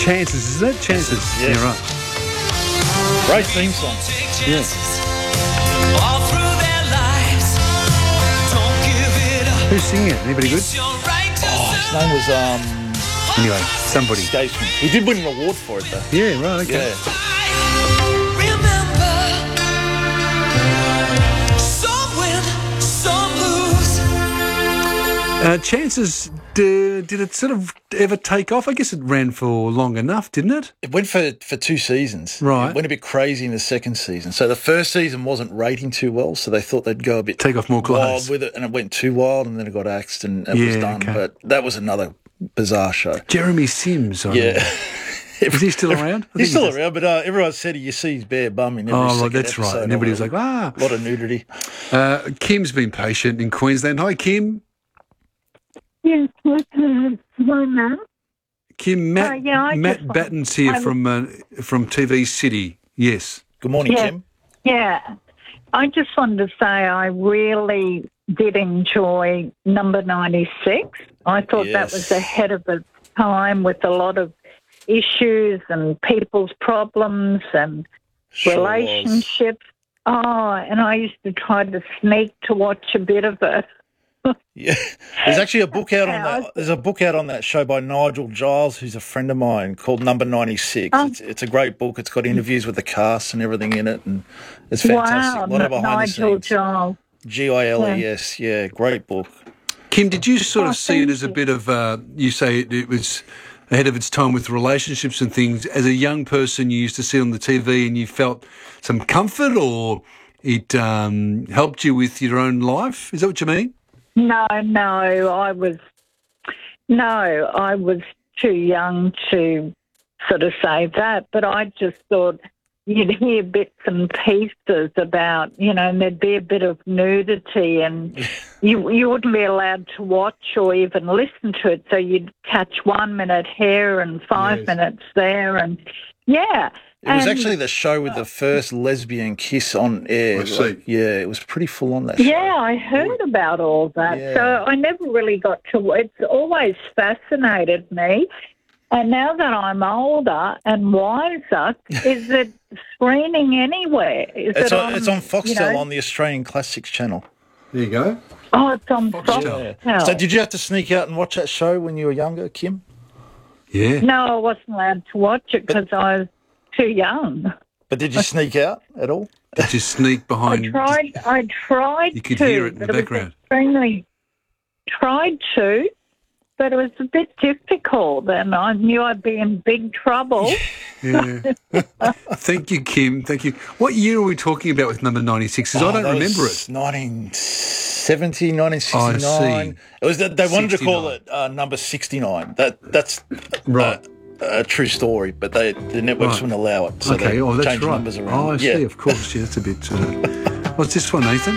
Chances, isn't it? Chances. Yes. You're right. Great theme song. Yeah. All through their lives. Don't give it up. Who's singing it? Anybody good? It's your right to His name was Anyway, somebody. escapes me. He did win an award for it though. Yeah, right, okay. Yeah. remember. Some win, some lose. Chances, did it sort of ever take off? I guess it ran for long enough, didn't it? It went for 2 seasons. Right. It went a bit crazy in the second season. So the first season wasn't rating too well, so they thought they'd go a bit Take off more clothes. wild with it, and it went too wild, and then it got axed, and it was Yeah, done. okay. But that was another bizarre show. Jeremy Sims. Yeah. Is he still around? I He's think still around, but everyone said you see his bare bum in every Oh, second right, that's episode right. And of everybody it. was like, ah. A lot of nudity. Kim's been patient in Queensland. Hi, Kim. Yes, hi, Mum. Kim, Matt, I Matt just- Batten's here from TV City. Yes. Good morning, Yeah. Kim. Yeah, I just wanted to say I really did enjoy number 96. I thought that was Yes. ahead of its time with a lot of issues and people's problems and Sure was. relationships. Oh, and I used to try to sneak to watch a bit of it. Yeah, there's actually a book out on Yeah, that. There's a book out on that show by Nigel Giles, who's a friend of mine, called Number 96. Oh. It's a great book. It's got interviews with the cast and everything in it, and it's fantastic. Wow, a lot of behind Nigel the scenes. Giles. Giles, yeah, great book. Kim, did you sort of see it thank as a you. bit of, you say it was ahead of its time with relationships and things? As a young person, you used to see it on the TV and you felt some comfort, or it helped you with your own life? Is that what you mean? No, I was too young to sort of say that, but I just thought you'd hear bits and pieces about, and there'd be a bit of nudity, and you wouldn't be allowed to watch or even listen to it, so you'd catch 1 minute here and 5 Yes. minutes there, and yeah. It was And- actually the show with the first lesbian kiss on air. I see. Yeah, it was pretty full on that show. Yeah, I heard about all that. Yeah. So I never really got to. It's always fascinated me. And now that I'm older and wiser, is it screening anywhere? Is It's it on Foxtel you know? on the Australian Classics channel. There you go. Oh, it's on Foxtel. Foxtel. So did you have to sneak out and watch that show when you were younger, Kim? Yeah. No, I wasn't allowed to watch it because I was too young. But did you sneak out at all? Did you sneak behind? I tried You could to. hear it in the but background. was extremely tried to, but it was a bit difficult, and I knew I'd be in big trouble. Yeah. Thank you, Kim. Thank you. What year are we talking about with number 96? 'Cause I don't that remember was it. 1970, 1969. I see. It was they wanted to call 69. it number 69. That's Right. a true story, but the networks Right. wouldn't allow it, so Okay, they that's changed right. numbers around. Oh, I see, of course. Yeah, that's a bit... what's this one, Nathan?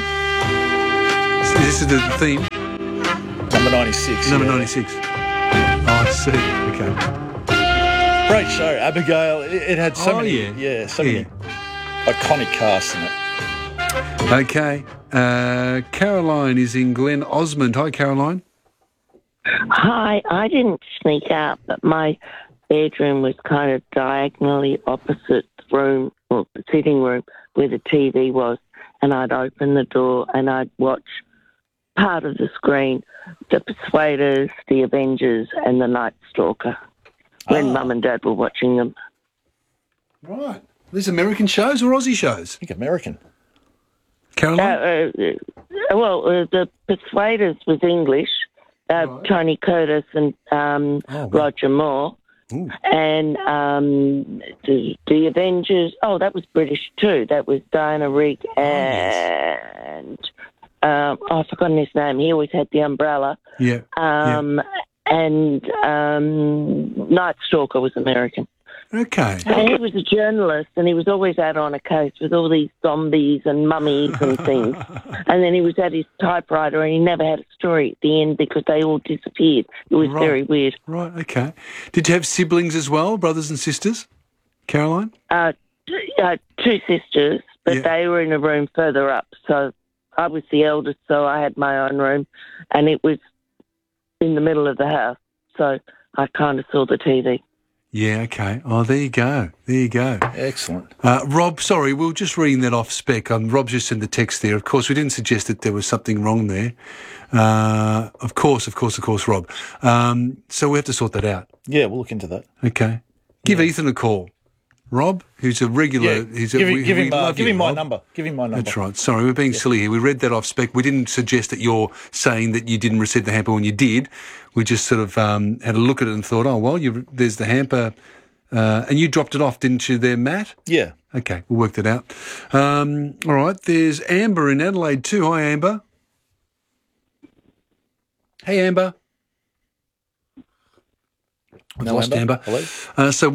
This is the theme, Number 96. number yeah. 96. Oh, I see. Okay. Great show, Abigail. It had so Oh, many, yeah. so many iconic casts in it. Okay. Caroline is in Glen Osmond. Hi, Caroline. Hi, I didn't sneak out, but my bedroom was kind of diagonally opposite the room, or the sitting room, where the TV was, and I'd open the door and I'd watch part of the screen, The Persuaders, The Avengers, and The Night Stalker, when Mum and Dad were watching them. Right. These American shows or Aussie shows? I think American. Caroline? The Persuaders was English, Right. Tony Curtis and wow. Roger Moore. Ooh. And the Avengers, that was British too. That was Diana Rigg and, I've forgotten his name. He always had the umbrella. Yeah. And Night Stalker was American. Okay. And he was a journalist, and he was always out on a case with all these zombies and mummies and things. And then he was at his typewriter, and he never had a story at the end because they all disappeared. It was Right. very weird. Right, okay. Did you have siblings as well, brothers and sisters, Caroline? Two sisters, but Yeah. they were in a room further up. So I was the eldest, so I had my own room, and it was in the middle of the house. So I kind of saw the TV. Yeah, okay. Oh, there you go. There you go. Excellent. Rob, sorry, we were just reading that off spec. Rob just sent the text there. Of course, we didn't suggest that there was something wrong there. Of course, Rob. So we have to sort that out. Yeah, we'll look into that. Okay. Give Ethan a call. Rob, who's a regular... Give him my Rob. number. Give him my number. That's right. Sorry, we're being silly here. We read that off spec. We didn't suggest that you're saying that you didn't receive the hamper when you did. We just sort of had a look at it and thought, oh, well, there's the hamper. And you dropped it off, didn't you there, Matt? Yeah. Okay, we'll work that out. All right, there's Amber in Adelaide too. Hi, Amber. Hey, Amber. We've lost Amber. Hello. So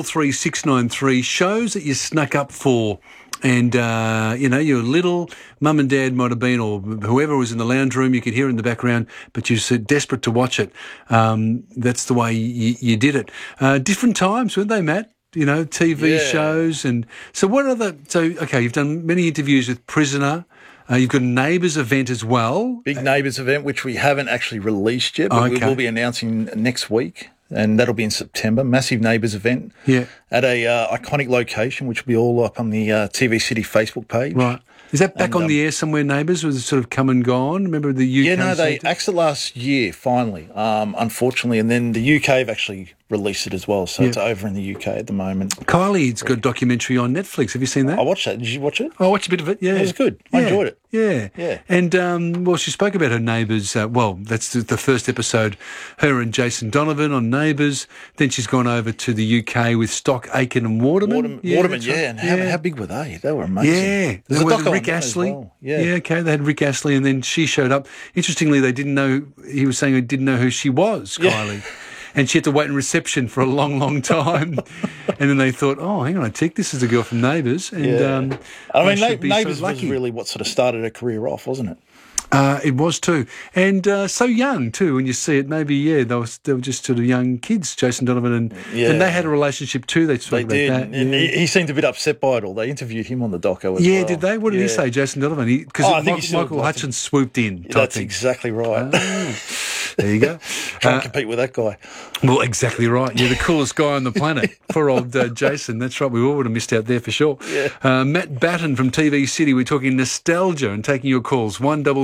133693 shows that you snuck up for, and you're little. Mum and Dad might have been, or whoever was in the lounge room. You could hear it in the background, but you're so desperate to watch it. That's the way you did it. Different times, weren't they, Matt? You know, TV shows, and so what are the? So okay, you've done many interviews with Prisoner. You've got a Neighbours event as well. Big Neighbours event, which we haven't actually released yet, but we will be announcing next week. And that'll be in September. Massive Neighbours event. Yeah. At a iconic location, which will be all up on the TV City Facebook page. Right. Is that back on the air somewhere, Neighbours? Was it sort of come and gone? Remember the UK? Yeah, no, they axed it last year, finally, unfortunately. And then the UK have actually released it as well. So it's over in the UK at the moment. Kylie's got a documentary on Netflix. Have you seen that? I watched that. Did you watch it? I watched a bit of it, yeah. It was good. I enjoyed it. Yeah. Yeah. And, well, she spoke about her Neighbours. That's the first episode, her and Jason Donovan on Neighbours. Then she's gone over to the UK with Stock, Aitken and Waterman. Waterman, And how big were they? They were amazing. Yeah. They were Rick Astley. Well. Yeah, okay. They had Rick Astley, and then she showed up. Interestingly, they didn't know, he was saying they didn't know who she was, Kylie. And she had to wait in reception for a long, long time. And then they thought, oh, hang on a tick, this is a girl from Neighbours. And Neighbours was really what sort of started her career off, wasn't it? It was too. And so young too, when you see it. Maybe, they were just sort of young kids, Jason Donovan. And they had a relationship too. They spoke about that. And he seemed a bit upset by it all. They interviewed him on the doco as well. Yeah, did they? What did he say, Jason Donovan? Because Michael Hutchins swooped in. That's exactly right. There you go. Can't compete with that guy. Well, exactly right. You're the coolest guy on the planet. Poor old Jason. That's right. We all would have missed out there for sure. Yeah. Matt Batten from TV City. We're talking nostalgia and taking your calls.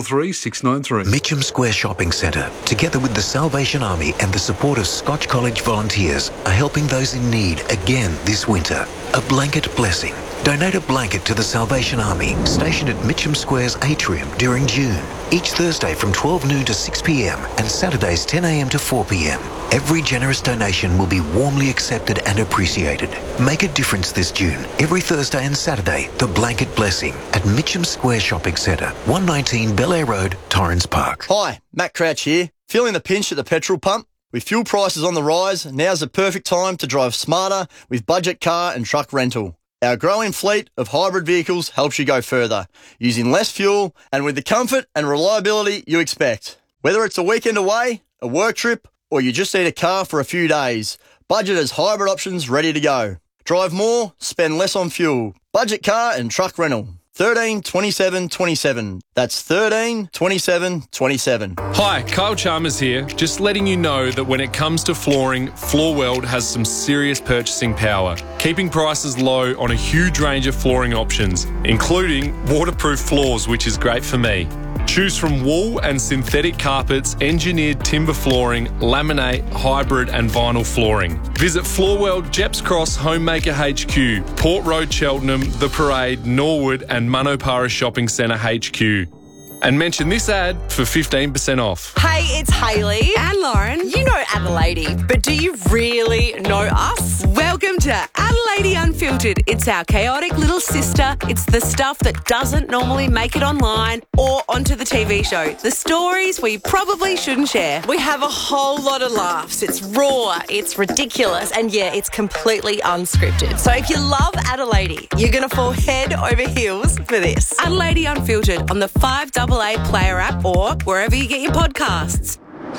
133693. Mitcham Square Shopping Centre, together with the Salvation Army and the support of Scotch College volunteers, are helping those in need again this winter. A blanket blessing. Donate a blanket to the Salvation Army, stationed at Mitcham Square's atrium during June. Each Thursday from 12 noon to 6 p.m. and Saturdays 10 a.m. to 4 p.m. Every generous donation will be warmly accepted and appreciated. Make a difference this June. Every Thursday and Saturday, the Blanket Blessing at Mitcham Square Shopping Centre, 119 Bel Air Road, Torrens Park. Hi, Matt Crouch here. Feeling the pinch at the petrol pump? With fuel prices on the rise, now's the perfect time to drive smarter with budget car and truck rental. Our growing fleet of hybrid vehicles helps you go further, using less fuel and with the comfort and reliability you expect. Whether it's a weekend away, a work trip, or you just need a car for a few days, Budget has hybrid options ready to go. Drive more, spend less on fuel. Budget car and truck rental. 13 27 27. That's 13 27 27. Hi, Kyle Chalmers here. Just letting you know that when it comes to flooring, Floorweld has some serious purchasing power, keeping prices low on a huge range of flooring options, including waterproof floors, which is great for me. Choose from wool and synthetic carpets, engineered timber flooring, laminate, hybrid and vinyl flooring. Visit Floorweld, Jeps Cross, Homemaker HQ, Port Road, Cheltenham, The Parade, Norwood and Manopara Shopping Centre HQ. And mention this ad for 15% off. Hey, it's Hayley and Lauren. You know Adelaide, but do you really know us? Welcome to Adelaide Unfiltered. It's our chaotic little sister. It's the stuff that doesn't normally make it online or onto the TV show. The stories we probably shouldn't share. We have a whole lot of laughs. It's raw, it's ridiculous, and yeah, it's completely unscripted. So if you love Adelaide, you're going to fall head over heels for this. Adelaide Unfiltered on the 5AA Player app or wherever you get your podcasts.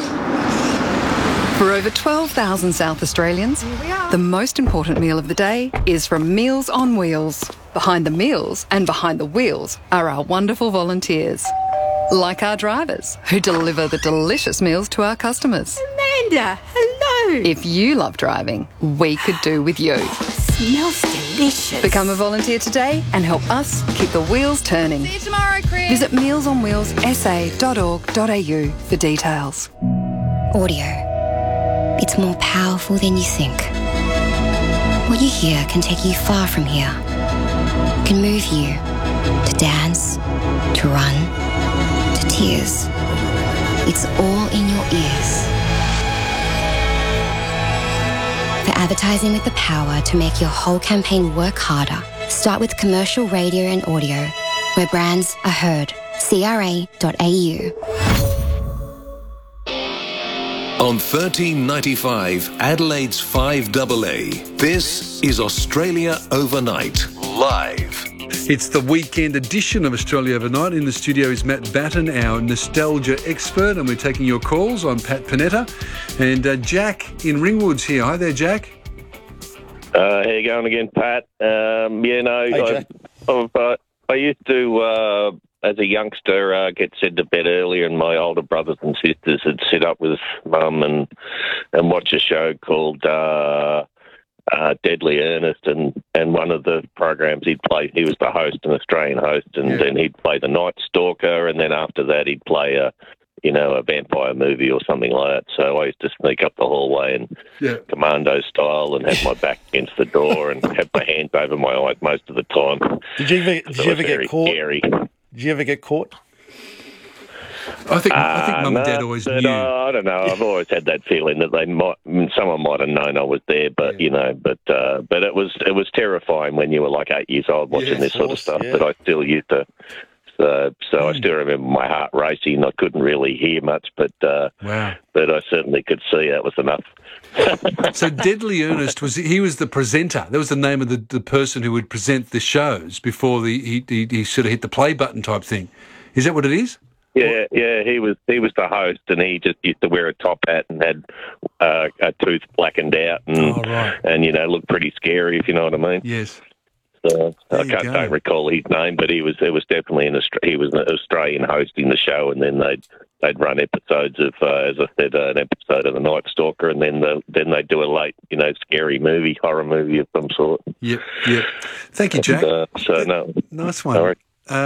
For over 12,000 South Australians, the most important meal of the day is from Meals on Wheels. Behind the meals and behind the wheels are our wonderful volunteers, like our drivers who deliver the delicious meals to our customers. Amanda, hello. too. If you love driving, we could do with you. Smells delicious. Become a volunteer today and help us keep the wheels turning. See you tomorrow, Chris. Visit mealsonwheelssa.org.au for details. Audio. It's more powerful than you think. What you hear can take you far from here. Can move you to dance, to run, to tears. It's all in your ears. For advertising with the power to make your whole campaign work harder, start with commercial radio and audio, where brands are heard. CRA.au. On 1395, Adelaide's 5AA, this is Australia Overnight, live. It's the weekend edition of Australia Overnight. In the studio is Matt Batten, our nostalgia expert, and we're taking your calls. I'm Pat Panetta. And Jack in Ringwood's here. Hi there, Jack. How you going again, Pat? Hey, I used to, as a youngster, get sent to bed earlier, and my older brothers and sisters would sit up with Mum and watch a show called Deadly Ernest, and one of the programs he was the host, an Australian host, and then he'd play the Night Stalker, and then after that he'd play a vampire movie or something like that. So I used to sneak up the hallway and commando style and have my back against the door and have my hands over my eyes most of the time. Did you ever get caught? Scary. Did you ever get caught? I think Mum and Dad always knew. I don't know. I've always had that feeling that someone might have known I was there, but it was terrifying when you were like 8 years old watching this sort of stuff. Yeah. But I still used to. So I still remember my heart racing. I couldn't really hear much, but I certainly could see that was enough. So Deadly Ernest was the presenter. That was the name of the person who would present the shows before he sort of hit the play button type thing. Is that what it is? Yeah. He was the host, and he just used to wear a top hat and had a tooth blackened out, and looked pretty scary, if you know what I mean. Yes. So I don't recall his name, but it was definitely an Australian hosting the show, and then they'd run episodes of, as I said, an episode of The Night Stalker, and then they'd do a late, scary movie, horror movie of some sort. Yep. Thank you, Jack. Nice one. Sorry.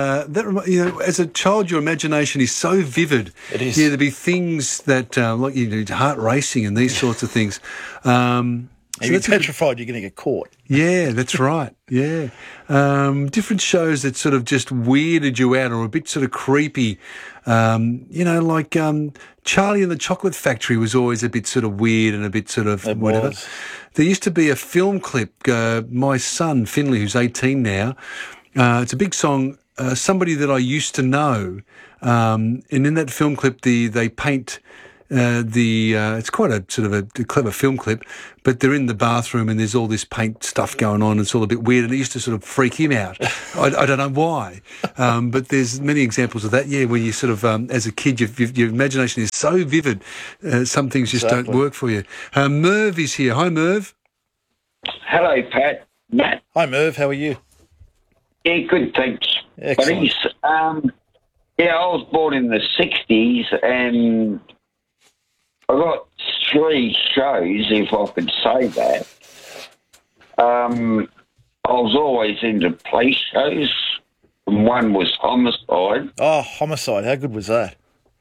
As a child, your imagination is so vivid. It is. Yeah, there'd be things that, heart racing and these sorts of things. You're petrified you're going to get caught. Yeah, that's right. Yeah. Different shows that sort of just weirded you out or a bit sort of creepy. Like Charlie and the Chocolate Factory was always a bit sort of weird and a bit sort of whatever. There used to be a film clip, my son, Finley, who's 18 now, it's a big song, Somebody That I Used to Know. And in that film clip, they paint... it's quite a sort of a clever film clip, but they're in the bathroom and there's all this paint stuff going on. It's all a bit weird, and it used to sort of freak him out. I don't know why, but there's many examples of that. Yeah, where you sort of, as a kid, your imagination is so vivid, some things just don't work for you. Merv is here. Hi, Merv. Hello, Pat. Matt. Hi, Merv. How are you? Yeah, good, thanks. Excellent. I was born in the 60s, and I got 3 shows, if I could say that. I was always into police shows, and one was Homicide. Oh, Homicide. How good was that?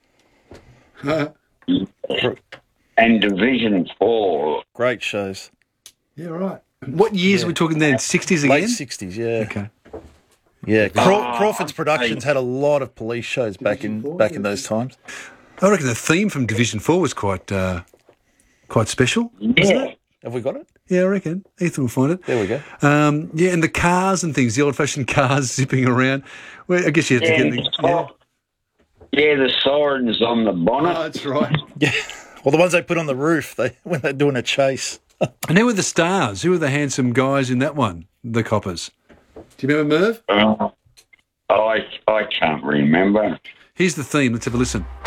And Division 4. Great shows. Yeah, right. What years are we talking then? 60s again? Late 60s, yeah. Okay. Yeah, Crawford's Productions had a lot of police shows back in those times. I reckon the theme from Division 4 was quite special. Yeah. Have we got it? Yeah, I reckon. Ethan will find it. There we go. And the cars and things, the old-fashioned cars zipping around. Well, I guess you have to get the... Yeah, the sirens on the bonnet. Oh, that's right. Yeah. Well, the ones they put on the roof when they're doing a chase. And who were the stars? Who were the handsome guys in that one, the coppers? Do you remember, Merv? I can't remember. Here's the theme. Let's have a listen.